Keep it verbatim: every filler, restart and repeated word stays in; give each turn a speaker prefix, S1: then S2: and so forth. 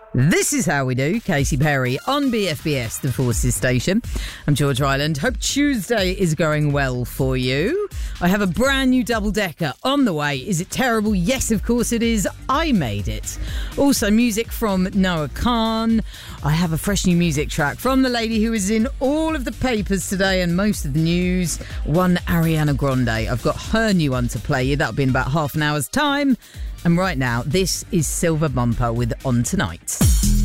S1: This is how we do. Katy Perry on B F B S, the Forces station. I'm George Ryland. Hope Tuesday is going well for you. I have a brand new double-decker on the way. Is it terrible? Yes, of course it is. I made it. Also, music from Noah Khan. I have a fresh new music track from the lady who is in all of the papers today and most of the news, one Ariana Grande. I've got her new one to play you. That'll be in about half an hour's time. And right now, this is Silver Bumper with On Tonight.